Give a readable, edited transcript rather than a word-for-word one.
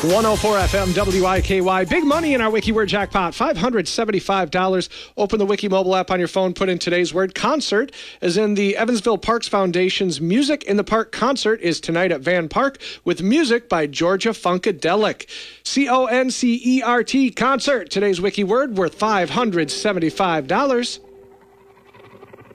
104 FM WIKY. Big money in our WikiWord jackpot, $575. Open the Wiki mobile app on your phone, put in today's word. Concert, as in the Evansville Parks Foundation's Music in the Park concert is tonight at Van Park with music by Georgia Funkadelic. CONCERT concert. Today's Wiki word worth $575.